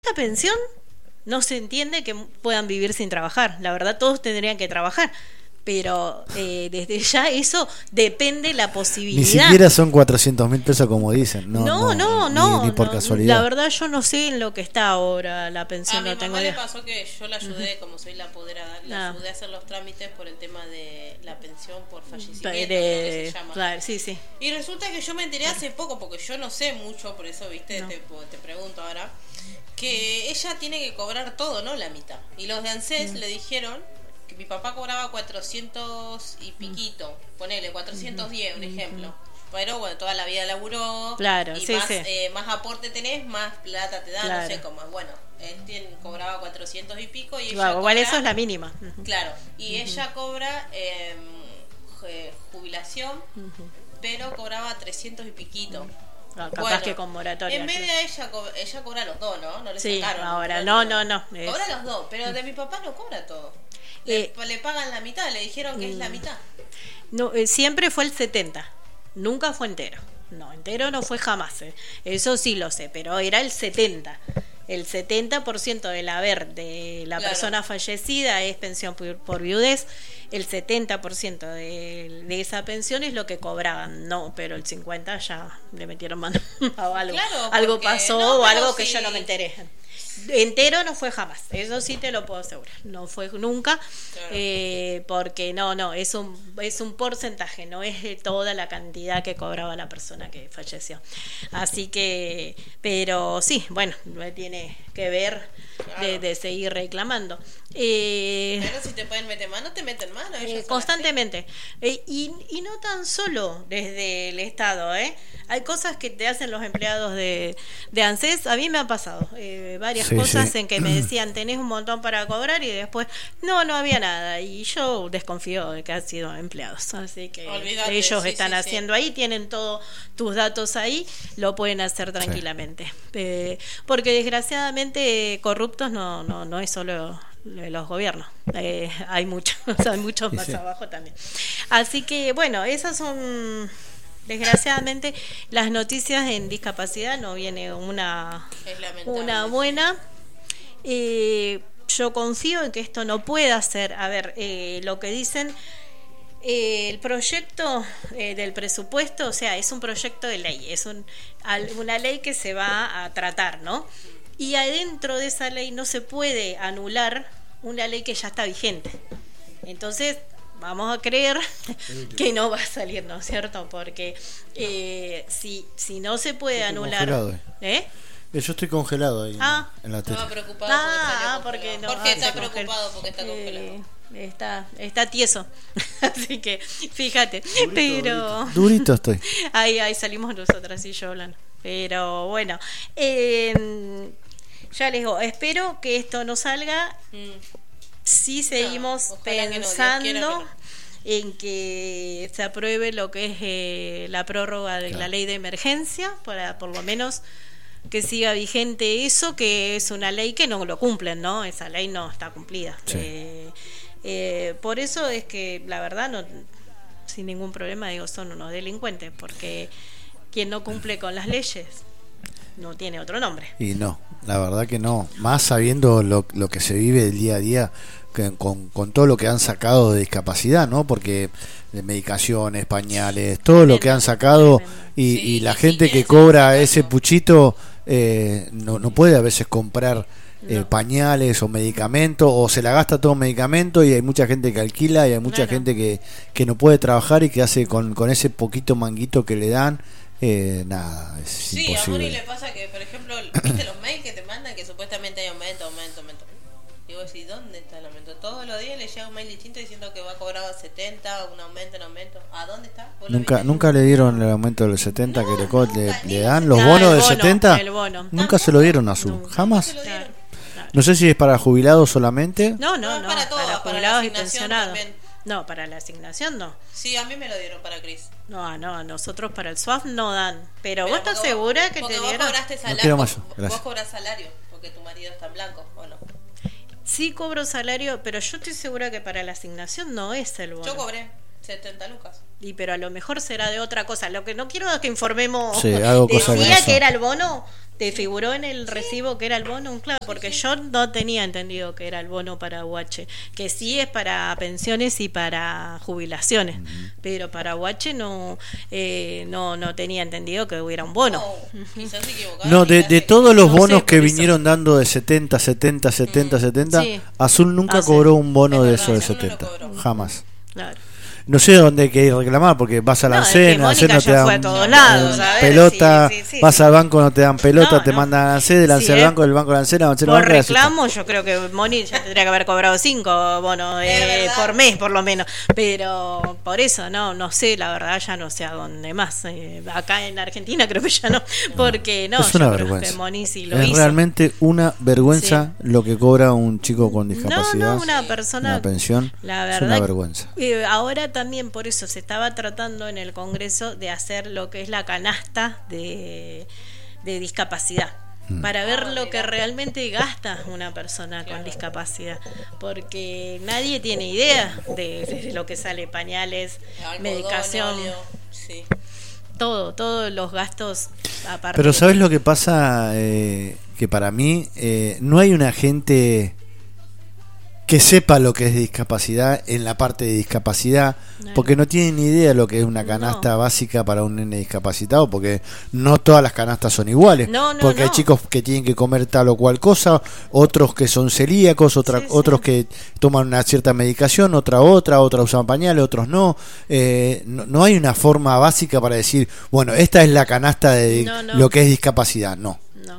La pensión no se entiende que puedan vivir sin trabajar. La verdad, todos tendrían que trabajar. Pero desde ya eso depende la posibilidad. Ni siquiera son 400.000 pesos como dicen. Ni por casualidad. La verdad yo no sé en lo que está ahora la pensión. A mi no tengo mamá le idea. pasó que yo la ayudé, como soy la apoderada, la ayudé a hacer los trámites por el tema de la pensión por fallecimiento, creo que se llama. Claro, sí. Y resulta que yo me enteré hace poco, porque yo no sé mucho, por eso, viste, te pregunto ahora, que ella tiene que cobrar todo, no la mitad. Y los de ANSES le dijeron que mi papá cobraba 400 y piquito, ponele 410, un ejemplo. Pero bueno, toda la vida laburó, claro, y sí, más aporte tenés, más plata te dan, claro. no sé cómo es. Bueno, él cobraba 400 y pico y ella claro, cobra, igual eso es la mínima. Claro, y ella cobra jubilación, pero cobraba 300 y piquito. Capaz que con moratoria. En vez de ella cobra los dos, ¿no? No le sí, sacaron. Ahora, no. Cobra los dos, pero de mi papá no cobra todo. Le pagan la mitad, le dijeron que es la mitad. No, siempre fue el 70, nunca fue entero. No, entero no fue jamás. Eso sí lo sé, pero era el 70. El 70% del haber de la persona fallecida es pensión por viudez. El 70% de esa pensión es lo que cobraban. No, pero el 50% ya le metieron mano a algo. Claro, algo pasó o algo que yo no me enteré. Entero no fue jamás, eso sí te lo puedo asegurar, no fue nunca, claro. Porque no, es un porcentaje, no es toda la cantidad que cobraba la persona que falleció. Así que, pero sí, bueno, tiene que ver de seguir reclamando. Pero si te pueden meter mano, te meten mano. Constantemente. Y no tan solo desde el Estado, hay cosas que te hacen los empleados de ANSES. A mí me ha pasado varias cosas en que me decían tenés un montón para cobrar y después no había nada, y yo desconfío de que han sido empleados, así que olvídate, ellos están haciendo ahí, tienen todos tus datos ahí, lo pueden hacer tranquilamente, porque desgraciadamente corruptos no es solo los gobiernos, hay muchos más abajo también. Así que bueno, esas son desgraciadamente las noticias en discapacidad. No viene una buena. Yo confío en que esto no pueda ser, lo que dicen, el proyecto del presupuesto, o sea, es un proyecto de ley, es una ley que se va a tratar, ¿no? Y adentro de esa ley no se puede anular una ley que ya está vigente. Entonces, vamos a creer que no va a salir, ¿no es cierto? Porque si no se puede anular... Yo estoy congelado ahí en la tele. Estaba preocupado porque no. Jorge está preocupado porque está congelado. Está tieso. Así que, fíjate. Durito estoy. Ahí salimos nosotras y yo hablando. Pero bueno, ya les digo, espero que esto no salga. Sí seguimos pensando en que se apruebe lo que es la prórroga de la ley de emergencia, para por lo menos que siga vigente eso, que es una ley que no lo cumplen, ¿no? Esa ley no está cumplida. Sí. Por eso es que la verdad no, sin ningún problema digo, son unos delincuentes, porque quien no cumple con las leyes no tiene otro nombre. Y no, la verdad que no, más sabiendo lo que se vive el día a día con todo lo que han sacado de discapacidad, ¿no? Porque de medicaciones, pañales, todo lo que han sacado, y la gente que cobra ese puchito no puede a veces comprar pañales o medicamentos, o se la gasta todo en medicamentos, y hay mucha gente que alquila, y hay mucha gente que no puede trabajar y que hace con ese poquito manguito que le dan. Nada, es imposible. A Moni le pasa que, por ejemplo, ¿viste los mails que te mandan que supuestamente hay aumento? Y vos decís, ¿dónde está el aumento? Todos los días le llega un mail distinto diciendo que va a cobrar 70, un aumento. ¿A dónde está? Nunca le dieron el aumento del 70 que le dan los bonos del 70. El bono. Nunca se lo dieron a Zoom, jamás. No sé si es para jubilados solamente. No, para todos, para jubilados y pensionados. No, para la asignación no. Sí, a mí me lo dieron para Cris. No, a nosotros para el SWAF no dan. Pero vos estás segura que te dieron. Vos cobraste salario. No quiero más. Vos cobras salario, porque tu marido está en blanco, ¿o no? Sí cobro salario, pero yo estoy segura que para la asignación no es el bono. Yo cobré. 70 lucas. Y pero a lo mejor será de otra cosa. Lo que no quiero es que informemos. Sí, hago cosa decía que era el bono. ¿Te figuró en el recibo que era el bono? Claro, porque yo no tenía entendido que era el bono para UH, que sí es para pensiones y para jubilaciones, pero para UH no tenía entendido que hubiera un bono. Quizás se equivocaron. No, de todos los bonos que vinieron dando de 70, 70, 70, 70, Sí. Azul nunca Ah, sí. cobró un bono de Es eso de verdad, Azul no lo 70, cobró. jamás. Claro. No sé dónde hay que ir a reclamar, porque vas a la No, es que ANSES, Mónica no te ya fue a dan todos lados, a ver, pelota, sí, vas al banco, no te dan pelota, No, te no. mandan a ANSES, del ANSES Sí, al banco, del banco al ANSES, al ANSES al Por banco. y así está. reclamo, yo creo que Moni ya tendría que haber cobrado 5 bonos verdad. por mes, por lo menos. Pero por eso, no sé, la verdad, ya no sé a dónde más. Acá en Argentina creo que ya no, porque no, Es una yo creo vergüenza. que Moni sí lo Es hizo. realmente una vergüenza lo que cobra un chico con discapacidad. No, una persona. Una pensión. La Es verdad. una vergüenza. Ahora también por eso se estaba tratando en el Congreso de hacer lo que es la canasta de discapacidad. Para ver lo que realmente gasta una persona con discapacidad, porque nadie tiene idea de lo que sale: pañales, Algodón, medicación, óleo, sí. todos los gastos aparte. Pero ¿sabes lo que pasa? Que para mí no hay una gente que sepa lo que es discapacidad en la parte de discapacidad, No. porque no tienen ni idea lo que es una canasta básica para un nene discapacitado, porque no todas las canastas son iguales, porque hay chicos que tienen que comer tal o cual cosa, otros que son celíacos, otros que toman una cierta medicación, otros usan pañales, otros no. No hay una forma básica para decir, bueno, esta es la canasta de lo que es discapacidad, no.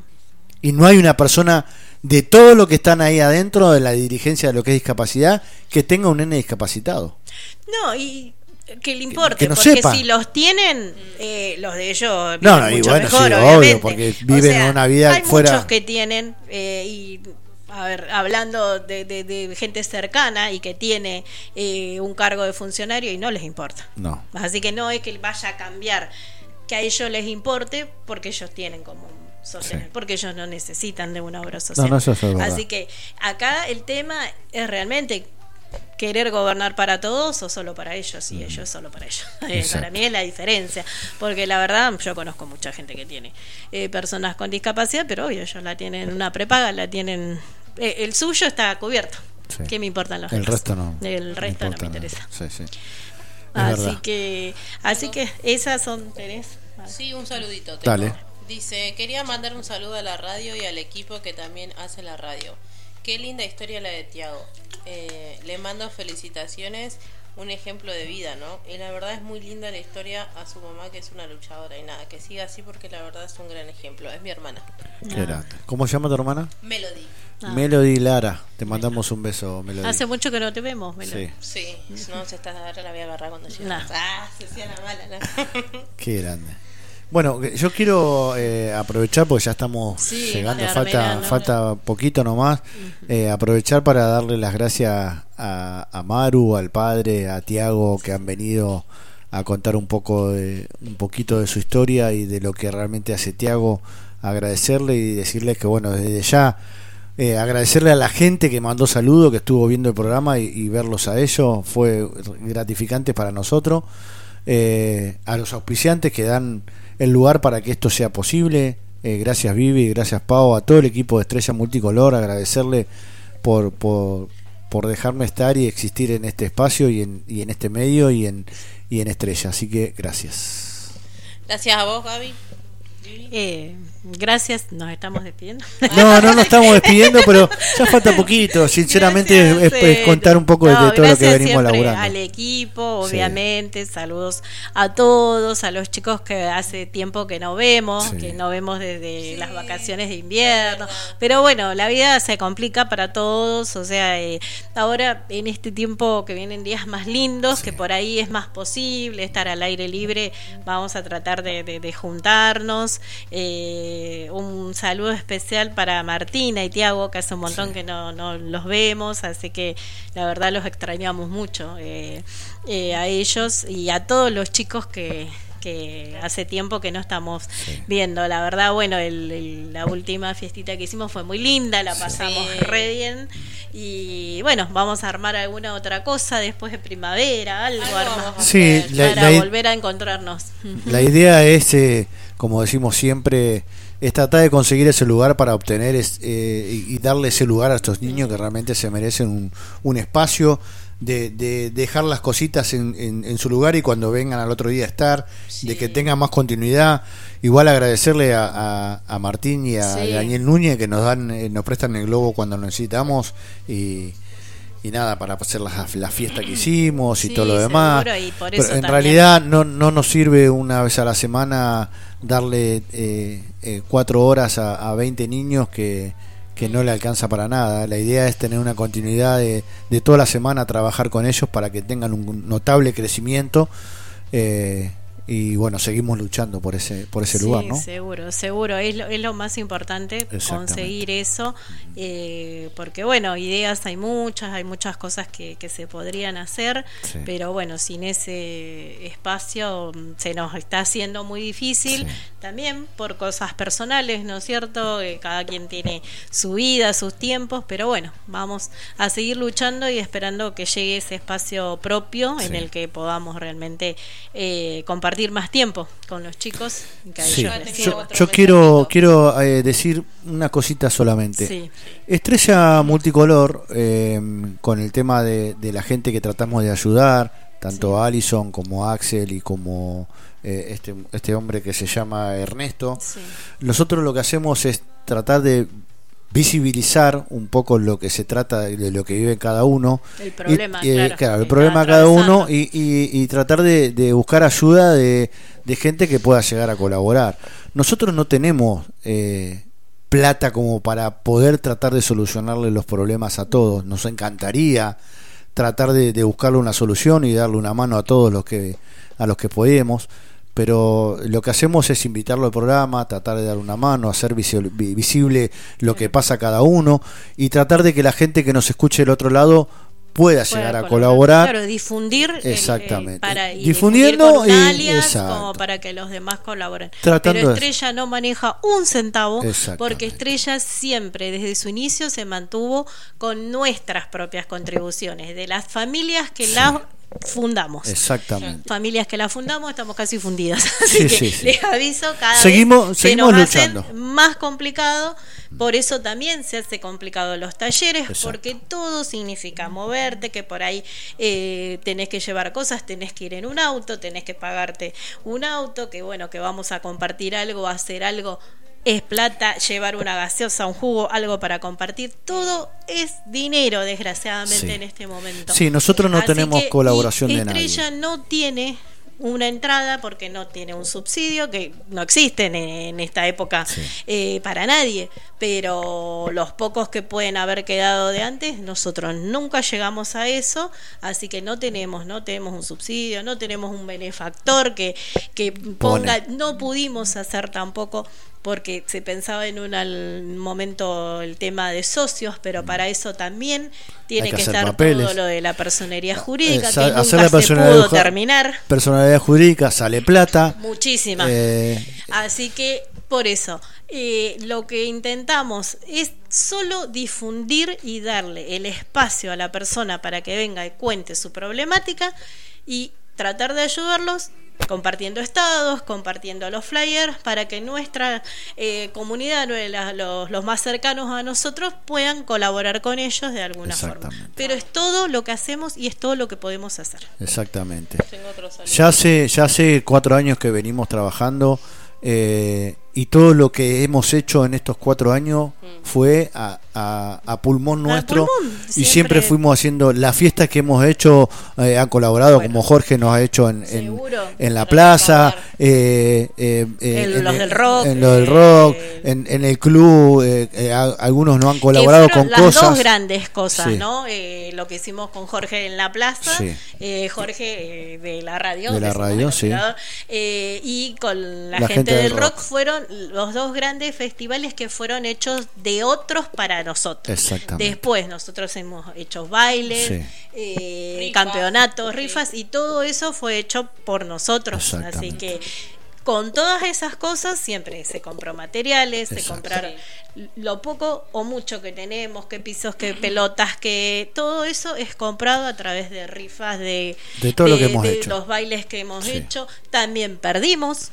Y no hay una persona de todo lo que están ahí adentro de la dirigencia de lo que es discapacidad que tenga un nene discapacitado. No, y que le importe, que no porque sepa. si los tienen, los de ellos No, viven y mucho bueno, mejor, sí, obviamente. obvio, porque viven una vida hay fuera. muchos que tienen, y a ver, hablando de gente cercana y que tiene un cargo de funcionario y no les importa. No. Así que no es que vaya a cambiar, que a ellos les importe, porque ellos tienen como sostener, porque ellos no necesitan de una obra social. No, eso es verdad. Así que acá el tema es realmente querer gobernar para todos o solo para ellos, y ellos solo para ellos. Para mí es la diferencia, porque la verdad yo conozco mucha gente que tiene personas con discapacidad, pero obvio, ellos la tienen una prepaga, la tienen, el suyo está cubierto. Sí. ¿Qué me importan los El demás? resto no. El resto no me importa interesa. nada. Sí. Así que esas son, Terés. Sí, un saludito. Dale. Dice, quería mandar un saludo a la radio y al equipo que también hace la radio. Qué linda historia la de Tiago. Le mando felicitaciones, un ejemplo de vida, ¿no? Y la verdad es muy linda la historia a su mamá, que es una luchadora, y nada, que siga así porque la verdad es un gran ejemplo. Es mi hermana. Qué grande. ¿Cómo se llama tu hermana? Melody. Melody Lara. Te mandamos un beso, Melody. Hace mucho que no te vemos, Melody. Sí, no se está, ahora la voy a agarrar cuando llegue. Nah. Se hacía la mala, ¿no? Qué grande. Bueno, yo quiero aprovechar porque ya estamos llegando, falta poquito nomás, aprovechar para darle las gracias a Maru, al padre, a Tiago, que han venido a contar un poquito de su historia y de lo que realmente hace Tiago, agradecerle y decirle que bueno, desde ya agradecerle a la gente que mandó saludos, que estuvo viendo el programa y verlos a ellos, fue gratificante para nosotros, a los auspiciantes que dan el lugar para que esto sea posible, gracias Vivi, gracias Pau, a todo el equipo de Estrella Multicolor, agradecerle por dejarme estar y existir en este espacio y en este medio y en Estrella, así que gracias. Gracias a vos, Gaby. Gracias, nos estamos despidiendo. No nos estamos despidiendo, pero ya falta poquito. Sinceramente Gracias, es contar un poco de todo lo que venimos laburando. Al equipo, obviamente, saludos a todos, a los chicos que hace tiempo que no vemos, que no vemos desde las vacaciones de invierno. Pero bueno, la vida se complica para todos, o sea, ahora en este tiempo que vienen días más lindos, que por ahí es más posible estar al aire libre, vamos a tratar de juntarnos. Un saludo especial para Martina y Tiago, que hace un montón que no los vemos, así que la verdad los extrañamos mucho, a ellos y a todos los chicos que que hace tiempo que no estamos viendo. La verdad, bueno, la última fiestita que hicimos fue muy linda, la pasamos re bien. Y bueno, vamos a armar alguna otra cosa después de primavera, algo armamos para volver a encontrarnos. La idea es, como decimos siempre, es tratar de conseguir ese lugar para obtener y darle ese lugar a estos niños que realmente se merecen un espacio de dejar las cositas en su lugar y cuando vengan al otro día estar, de que tengan más continuidad. Igual agradecerle a Martín y a Daniel Núñez que nos prestan el globo cuando lo necesitamos y nada, para hacer la fiesta que hicimos y todo lo demás. Y por eso pero en realidad no nos sirve una vez a la semana darle 4 horas a 20 niños que no le alcanza para nada. La idea es tener una continuidad de toda la semana, trabajar con ellos para que tengan un notable crecimiento. Y bueno, seguimos luchando por ese lugar, ¿no? Seguro, es lo más importante, conseguir eso, porque bueno, ideas hay muchas cosas que se podrían hacer, pero bueno, sin ese espacio se nos está haciendo muy difícil, también por cosas personales, ¿no es cierto? Cada quien tiene su vida, sus tiempos, pero bueno, vamos a seguir luchando y esperando que llegue ese espacio propio en el que podamos realmente compartir más tiempo con los chicos. Yo quiero decir una cosita solamente. Estrella Multicolor, con el tema de la gente que tratamos de ayudar, tanto Alison como Axel y como este hombre que se llama Ernesto. Nosotros lo que hacemos es tratar de visibilizar un poco lo que se trata de lo que vive cada uno, el problema, el problema de cada uno y tratar de buscar ayuda de gente que pueda llegar a colaborar. Nosotros no tenemos plata como para poder tratar de solucionarle los problemas a todos. Nos encantaría tratar de buscarle una solución y darle una mano a todos a los que podemos, pero lo que hacemos es invitarlo al programa, tratar de dar una mano, hacer visible lo que pasa a cada uno y tratar de que la gente que nos escuche del otro lado pueda llegar a colaborar. Claro, difundir. Exactamente. Difundiendo con un alias como para que los demás colaboren. Pero Estrella no maneja un centavo porque Estrella siempre desde su inicio se mantuvo con nuestras propias contribuciones de las familias que la fundamos. Exactamente. Familias que la fundamos, estamos casi fundidas. Así que les aviso, cada seguimos vez se nos luchando. Hacen más complicado. Por eso también se hace complicado los talleres, porque todo significa moverte, que por ahí tenés que llevar cosas, tenés que ir en un auto, tenés que pagarte un auto, que bueno, que vamos a compartir algo, hacer algo. Es plata, llevar una gaseosa, un jugo, algo para compartir. Todo es dinero, desgraciadamente, en este momento. Sí, nosotros no tenemos colaboración de nadie. Estrella no tiene una entrada porque no tiene un subsidio, que no existen en esta época para nadie, pero los pocos que pueden haber quedado de antes, nosotros nunca llegamos a eso, así que no tenemos un subsidio, no tenemos un benefactor que ponga, no pudimos hacer tampoco, porque se pensaba en un momento el tema de socios, pero para eso también tiene que estar papeles. Todo lo de la personería jurídica, que nunca se pudo terminar. Personalidad jurídica, sale plata. Muchísima. Así que por eso lo que intentamos es solo difundir y darle el espacio a la persona para que venga y cuente su problemática y tratar de ayudarlos compartiendo estados, compartiendo los flyers para que nuestra comunidad, los más cercanos a nosotros puedan colaborar con ellos de alguna forma. Pero es todo lo que hacemos y es todo lo que podemos hacer. Exactamente. Ya hace 4 años que venimos trabajando y todo lo que hemos hecho en estos 4 años fue a pulmón nuestro y siempre fuimos haciendo las fiestas que hemos hecho, han colaborado como Jorge nos ha hecho en la plaza, en los del rock, en el club, algunos nos han colaborado con las cosas. Dos grandes cosas, ¿no? Lo que hicimos con Jorge en la plaza, Jorge de la radio, y con la gente del rock fueron los dos grandes festivales que fueron hechos de otros para para nosotros. Exactamente. Después nosotros hemos hecho bailes, Sí. campeonatos, rifas, y todo eso fue hecho por nosotros. Así que con todas esas cosas siempre se compró materiales, se compraron lo poco o mucho que tenemos, que pisos, que pelotas, que todo eso es comprado a través de rifas, de todo lo que hemos de hecho. los bailes que hemos hecho. También perdimos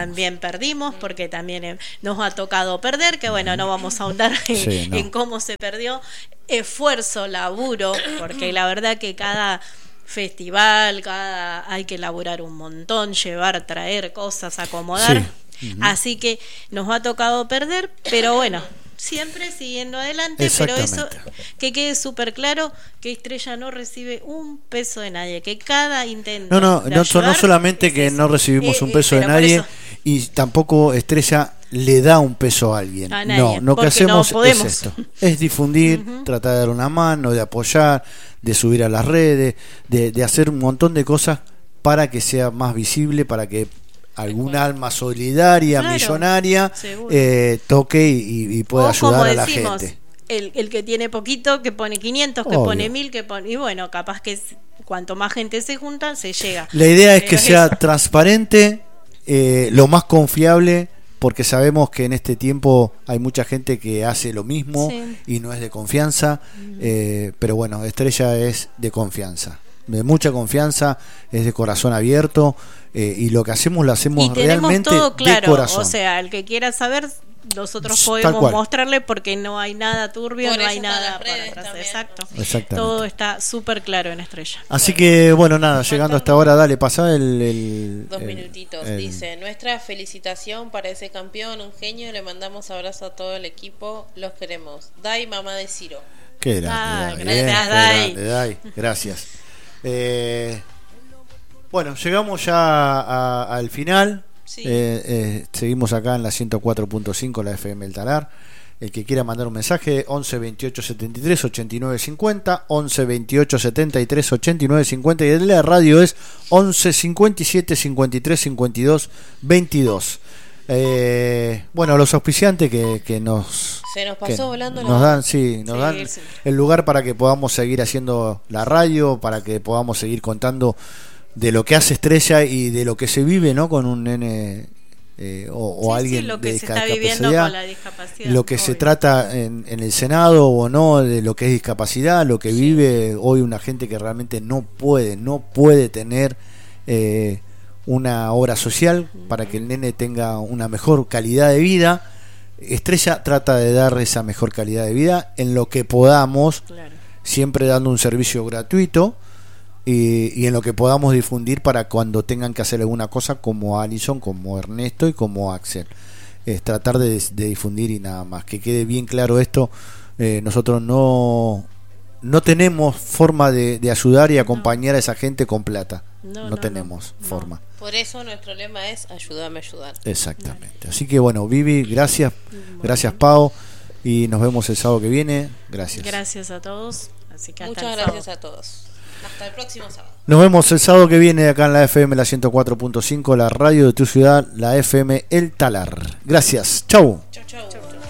porque también nos ha tocado perder, que bueno, no vamos a ahondar en cómo se perdió. Esfuerzo, laburo, porque la verdad que cada festival, hay que elaborar un montón, llevar, traer cosas, acomodar. Así que nos ha tocado perder, pero bueno, siempre siguiendo adelante. Pero eso, que quede súper claro, que Estrella no recibe un peso de nadie, que cada intento no solamente que no recibimos un peso de nadie, y tampoco Estrella le da un peso a alguien. A nadie, lo que hacemos no es esto, es difundir, tratar de dar una mano, de apoyar, de subir a las redes, de hacer un montón de cosas para que sea más visible, para que algún alma solidaria, millonaria, toque y pueda ayudar a la gente. El que tiene poquito, que pone 500, que pone 1000, que pone, y bueno, capaz que cuanto más gente se junta, se llega. La idea es que sea transparente, lo más confiable, porque sabemos que en este tiempo hay mucha gente que hace lo mismo y no es de confianza, pero bueno, Estrella es de confianza, de mucha confianza, es de corazón abierto, y lo que hacemos lo hacemos realmente todo claro, de corazón. O sea, el que quiera saber, nosotros podemos mostrarle, porque no hay nada turbio, no hay nada para atrás. Exacto. Todo está súper claro en Estrella. Así que bueno, nada, llegando hasta ahora, dale, pasá el 2 minutitos. Dice: nuestra felicitación para ese campeón, un genio, le mandamos abrazo a todo el equipo, los queremos. Dai, mamá de Ciro. Qué grande, gracias, Dai. Gracias. Bueno, llegamos ya al final. Seguimos acá en la 104.5, la FM El Talar. El que quiera mandar un mensaje, 11 28 73 89 50, 11 28 73 89 50, y el de la radio es 11 57 53 52 22. Bueno, los auspiciantes que nos se nos pasó volando, nos dan el lugar para que podamos seguir haciendo la radio, para que podamos seguir contando de lo que hace Estrella y de lo que se vive, ¿no? Con un nene o alguien lo que de se está viviendo con la discapacidad, lo que se trata en el Senado o no, de lo que es discapacidad, lo que vive hoy una gente que realmente no puede tener una obra social para que el nene tenga una mejor calidad de vida. Estrella trata de dar esa mejor calidad de vida en lo que podamos, siempre dando un servicio gratuito, y en lo que podamos difundir para cuando tengan que hacer alguna cosa, como Alison, como Ernesto y como Axel. Es tratar de difundir y nada más. Que quede bien claro esto, nosotros no tenemos forma de ayudar y acompañar a esa gente con plata. No tenemos forma. Por eso nuestro lema es ayúdame a ayudar. Exactamente. Así que bueno, Vivi, gracias Pau, y nos vemos el sábado que viene. Gracias a todos. Así que muchas gracias a todos. Hasta el próximo sábado. Nos vemos el sábado que viene acá en la FM, la 104.5, la radio de tu ciudad, la FM El Talar. Gracias. Chau. Chau.